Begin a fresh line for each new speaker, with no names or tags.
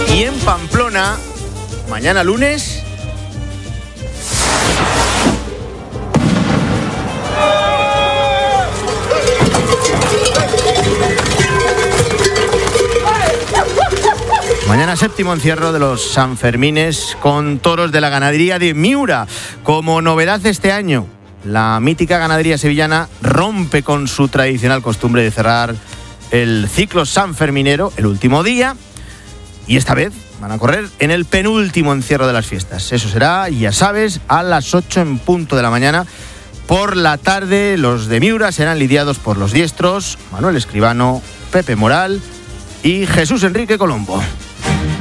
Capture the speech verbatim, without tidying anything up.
Y en Pamplona, mañana lunes, mañana séptimo encierro de los Sanfermines con toros de la ganadería de Miura. Como novedad este año, la mítica ganadería sevillana rompe con su tradicional costumbre de cerrar el ciclo sanferminero el último día, y esta vez van a correr en el penúltimo encierro de las fiestas. Eso será, ya sabes, a las ocho en punto de la mañana. Por la tarde, los de Miura serán lidiados por los diestros Manuel Escribano, Pepe Moral y Jesús Enrique Colombo.